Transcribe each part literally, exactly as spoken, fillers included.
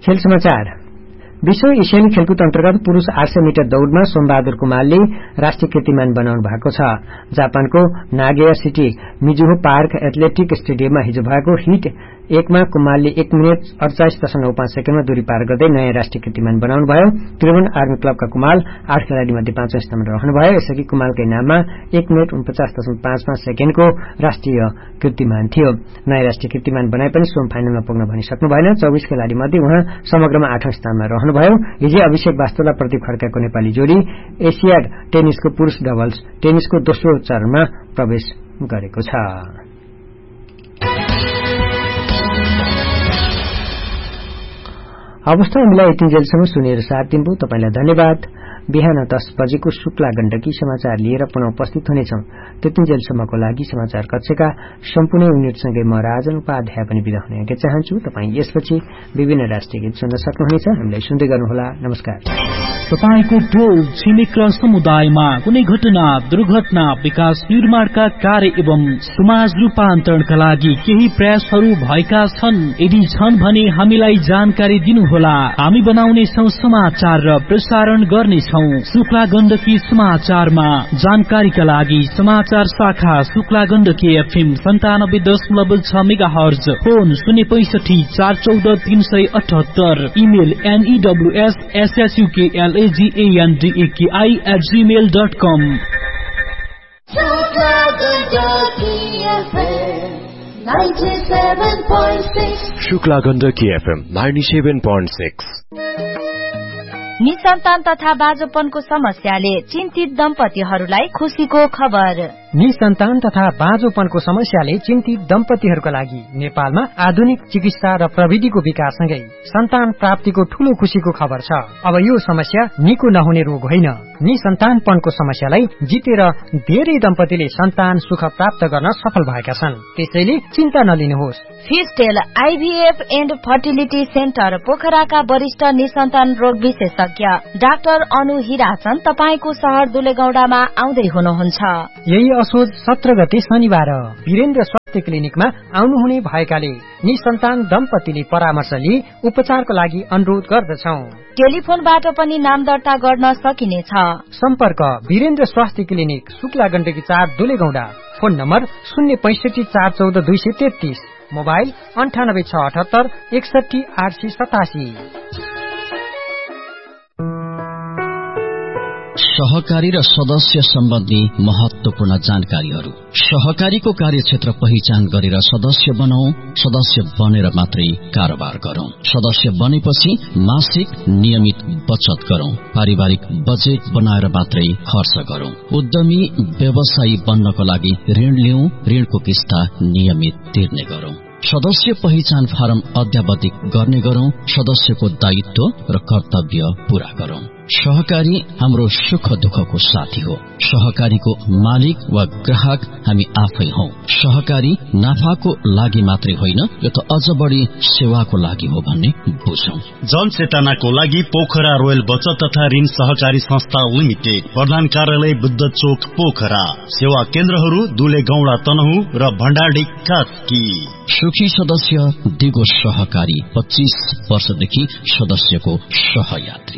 खेल समाचार। विश्व एसियाली खेलकुद अन्तर्गत पुरूष आठ सय मिटर दौड़मा सोमबहादुर कुमारले राष्ट्रिय कीर्तिमान बनाउनु भएको छ। जापानको Nagoya city Mizuho park athletic स्टेडियममा हिजो भएको हिट एकमा कुमारले एक मिनट अड़चालिस दशमलव पाँच सेकेण्डमा दूरी पार गर्दै नयाँ राष्ट्रिय कीर्तिमान बनाउनु भयो। त्रिभुवन आर्मी क्लबका कुमार आठ खेलाड़ी मध्ये पाँचौं स्थानमा रहनुभयो। यसअघि कुमारकै नाममा एक मिनट उनपचास दशमलव पाँच पाँच सेकेण्डको राष्ट्रिय कीर्तिमान थियो। नयाँ राष्ट्रिय कीर्तिमान बनाए पनि स्वयं फाइनलमा पुग्न भनिसक्नु भएन। चौबीस खेलाड़ी मध्ये उहाँ समग्रमा आठौं स्थानमा रहनुभयो। हिजो अभिषेक वास्तोला प्रदीप खड्काको नेपाली जोड़ी एसियाड टेनिसको पुरूष डबल्स टेनिसको दोस्रो चरणमा प्रवेश गरेको छ। अवस्था हामीलाई यतिन्जेलसम्म सुनेर साथ दिनुभयो तपाईलाई धन्यवाद। बिहान दस बजेको शुक्ला गण्डकी समाचार लिएर पुनः उपस्थित हुनेछौं। त्यतिन्जेलसम्मको लागि समाचार कक्षका सम्पूर्ण युनिटसँगै म राजन उपाध्याय पनि बिदा हुन चाहन्छु। तपाई यसपछि विभिन्न राष्ट्रिय गीत सुन्न सक्नुहुनेछ। हामीलाई सुन्दै गर्नुहोला। नमस्कार। तपाईको टोल छिमेक र समुदायमा कुनै घटना दुर्घटना विकास निर्माणका कार्य एवं समाज रूपान्तरणका लागि केही प्रयासहरू भएका छन्। यदि छन् भने हामीलाई जानकारी दिनुहोला। हामी बनाउने छौं समाचार र प्रसारण गर्नेछौं। शुक्ला गण्डकी समाचारमा जानकारीका लागि समाचार शाखा शुक्ला गण्डकी एफएम सन्तानब्बे दशमलव छ मेगा हर्ज, फोन शून्य पैंसठी चार चौध तीन सय अठहत्तर, email एनईडब्ल्यूएस एसएसयूकेएलएजीएनडीएकेआई at Gmail dot com. Shukla Gandaki FM ninety seven point six. निसन्तान तथा बाँझोपनको समस्याले चिन्तित दम्पतिहरूलाई खुशीको खबर। निसन्तान तथा बाँझोपनको समस्याले चिन्तित दम्पतिहरूका लागि नेपालमा आधुनिक चिकित्सा र प्रविधिको विकाससँगै सन्तान प्राप्तिको ठूलो खुशीको खबर छ। अब यो समस्या निको नहुने रोग होइन। निसन्तानपनको समस्यालाई जितेर धेरै दम्पतिले सन्तान सुख प्राप्त गर्न सफल भएका छन्। त्यसैले चिन्ता नलिनुहोस्। फिस्टेल आईभीएफ एन्ड फर्टिलिटी सेन्टर पोखराका वरिष्ठ निसन्तान रोग विशेषज्ञ डाक्टर अनु हिराचन तपाईको शहर दुलेगौडामा आउँदै हुनुहुन्छ। यही असोज सत्र गते शनिबार वीरेन्द्र स्वास्थ्य क्लिनिकमा आउनुहुने भएकाले निसन्तान दम्पतिले परामर्श लिई उपचारको लागि अनुरोध गर्दछौ। टेलिफोनबाट पनि नाम दर्ता गर्न सकिनेछ। सम्पर्क वीरेन्द्र स्वास्थ्य क्लिनिक शुक्ला गण्डकी चार दुलेगौडा। फोन नम्बर शून्य पैंसठी चार चौध दुई सय तेत्तीस, मोबाइल अन्ठानब्बे छ अठहत्तर एकसठी आठ सय सतासी। सहकारी र सदस्य सम्बन्धी महत्वपूर्ण जानकारीहरू। सहकारीको कार्यक्षेत्र पहिचान गरेर सदस्य बनाऊ। सदस्य बनेर मात्रै कारोबार गरौं। सदस्य बनेपछि मासिक नियमित बचत गरौं। पारिवारिक बजेट बनाएर मात्रै खर्च गरौं। उद्यमी व्यवसायी बन्नको लागि ऋण लिऊ। ऋणको किस्ता नियमित तिर्ने गरौं। सदस्य पहिचान फारम अध्यावधिक गर्ने गरौं। सदस्यको दायित्व र कर्तव्य पूरा गरौं। सहकारी हाम्रो सुख दुःखको साथी हो। सहकारीको मालिक वा ग्राहक हामी आफै हौ। सहकारी नाफाको लागि मात्रै होइन, यो त अझ बढी सेवाको लागि हो भन्ने बुझौं। जनचेतनाको लागि पोखरा रोयल बचत तथा ऋण सहकारी संस्था लिमिटेड, प्रधान कार्यालय बुद्ध चोक पोखरा। सेवा केन्द्रहरू दुले गौडा तनहु र भण्डारडी कास्की। सुखी सदस्य दिगो सहकारी पच्चीस वर्षदेखि सदस्यको सहयात्री।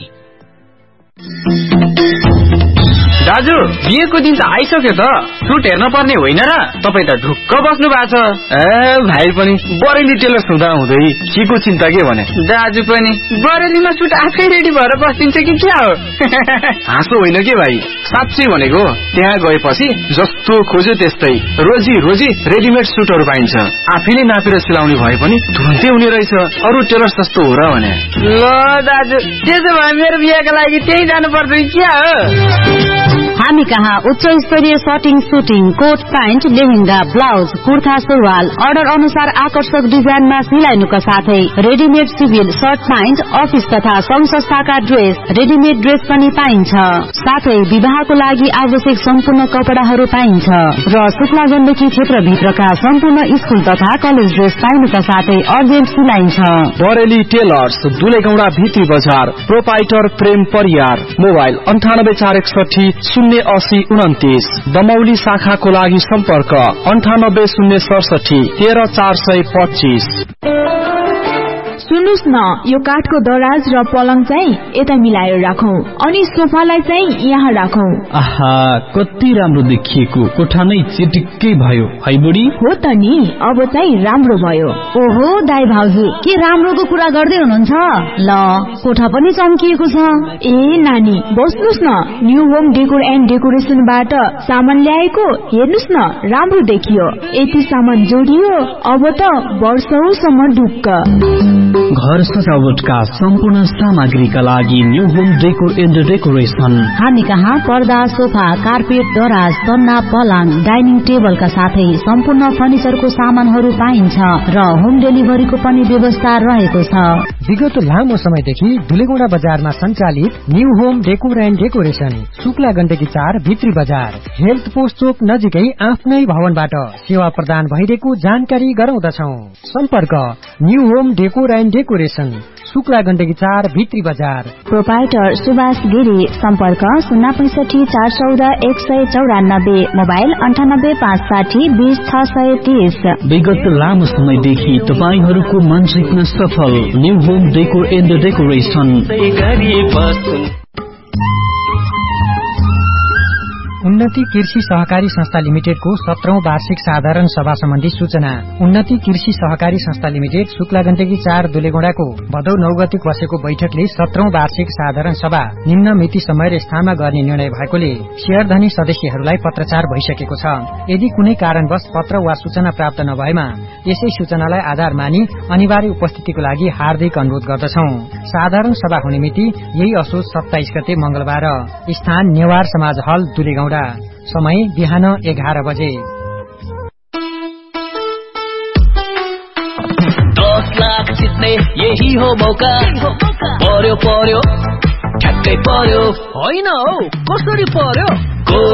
दाजु बिहेको दिन त आइसक्यो त, सुट हेर्न पर्ने होइन र? तपाईँ त ढुक्क बस्नु भएको छ। ए भाइ पनि बरेली टेलर्स हुँदा हुँदै के को चिन्ता के भने? दाजु पनि बरेलीमा सुट आफै रेडी भएर बस्दिन्छ कि क्या हो? हाँसो होइन के भाइ, साँच्चै भनेको। त्यहाँ गएपछि जस्तो खोज्यो त्यस्तै रोजी रोजी रेडिमेड सुटहरू पाइन्छ। आफैले नापेर सिलाउने भए पनि तुरन्तै हुने रहेछ। अरू टेलर्स जस्तो हो र भने? ल दाजु, त्यसो भए मेरो बिहेको लागि त्यही जानु पर्छ क्या हो? हामी कहाँ उच्च स्तरीय shirting, shooting, coat pant, lehenga, blouse, kurta, सुरुवाल अर्डर अनुसार आकर्षक डिजाइनमा सिलाइनुका साथै readymade civil short pant, office तथा संघ संस्थाका ड्रेस, रेडिमेड ड्रेस पनि पाइन्छ। साथै विवाहको लागि आवश्यक सम्पूर्ण कपडाहरू पाइन्छ र शुक्ला गण्डकी क्षेत्रभित्रका सम्पूर्ण स्कुल तथा कलेज ड्रेस पाइनुका साथै अर्जेन्ट सिलाइन्छ। बरेली टेलर्स, दुलेगौडा भित्री बजार, प्रोपाइटर प्रेम परियार। मोबाइल अन्ठानब्बे चार एकसठी शून्य अस्सी उन्तिस। दमौली शाखाको लागि सम्पर्क अन्ठानब्बे शून्य सडसठी तेह्र चार सय पच्चीस। सुन्नु सुन्नुहोस् न, यो काठको दराज र पलङ चाहिँ यता मिलाएर राखौं अनि सोफालाई चाहिँ यहाँ राखौं। आहा, कति राम्रो देखिएको, कोठा नै चिटिक्कै भयो है बुढी। हो त नि, अब चाहिँ राम्रो भयो। ओहो दाइ भाउजू, के राम्रोको कुरा गर्दै हुनुहुन्छ? ल, कोठा पनि चम्किएको छ। ए नानी, बस्नुस् न, न्यू होम डेकोर एन्ड डेकोरेसनबाट सामान ल्याएको, हेर्नुस् न, राम्रो देखियो। यति सामान जोडियो, अब त वर्षौसम्म ढुक्क। घर सजावटका सम्पूर्ण सामग्रीका लागि new home decor and decoration. हामी कहाँ पर्दा, सोफा, कार्पेट, दराज, सन्ना, पलङ, डाइनिङ टेबलका साथै सम्पूर्ण फर्निचरको सामानहरू पाइन्छ र होम डेलिभरीको पनि व्यवस्था रहेको छ। विगत लामो समयदेखि धुलेगौडा बजारमा सञ्चालित new home decor and decoration, Shukla Gandaki चार, भित्री बजार, हेल्थ पोस्ट चोक नजिकै आफ्नै भवनबाट सेवा प्रदान भइरहेको जानकारी गराउँदछौ। सम्पर्क new home decor and decoration, Shukla Gandaki चार, भित्री बजार। प्रोपाइटर सुभाष गिरी, सम्पर्क शून्य पैसठी चार चौध एक सय चौरानब्बे, मोबाइल अन्ठानब्बे पाँच साठी बीस छ सय तीस। विगत लामो समयदेखि तपाईहरूको मन जित्न सफल new home decor and decoration. उन्नति कृषि सहकारी संस्था लिमिटेडको सत्रौं वार्षिक साधारण सभा सम्बन्धी सूचना। उन्नति कृषि सहकारी संस्था लिमिटेड शुक्ला गण्डकी चार, दुलेगौडाको भदौ नौ गते बसेको बैठकले सत्रौं वार्षिक साधारण सभा निम्न मिति समय र स्थानमा गर्ने निर्णय भएकोले शेयरधनी सदस्यहरूलाई पत्रचार भइसकेको छ। यदि कुनै कारणवश पत्र वा सूचना प्राप्त नभएमा यसै सूचनालाई आधार मानि अनिवार्य उपस्थितिको लागि हार्दिक अनुरोध गर्दछौ। साधारण सभा हुने मिति यही असोज सत्ताइस गते मंगलबार, स्थान नेवार समाज हल, दुलेगौडा, समय बिहान एघार बजे। दस लाख जित्ने यही हो मौका, पर्यो पर्यो ठ्याक्कै पर्यो, होइन हौ कसरी पर्यो।